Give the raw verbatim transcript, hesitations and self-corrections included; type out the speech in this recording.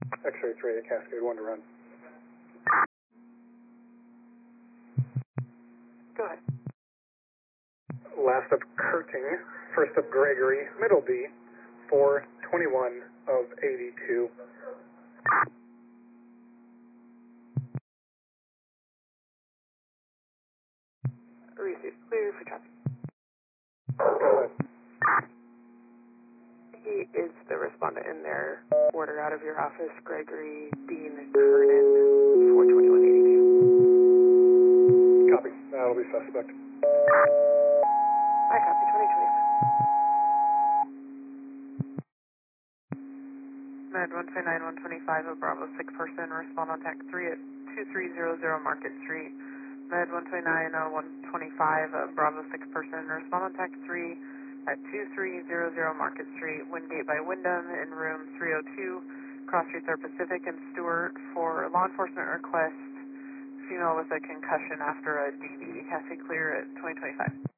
X-ray three, Cascade one to run. Go ahead. Last up Kurting, first up Gregory, middle B, four twenty-one of eighty-two. Receive. Clear for traffic. Go ahead. He is the respondent in their order out of your office, Gregory Dean Kernan, four twenty-one eighty-two. Copy. That'll be suspect. I copy, twenty twenty-five. Med one five nine one twenty-five of Bravo six person, respond on TAC three at two three zero zero Market Street. Med one five nine one twenty-five of Bravo six person, respond on TAC three at two three zero zero Market Street, Wingate by Wyndham in room three oh two, cross streets are Pacific and Stewart for law enforcement request, female with a concussion after a D V. Cassie clear at twenty twenty-five.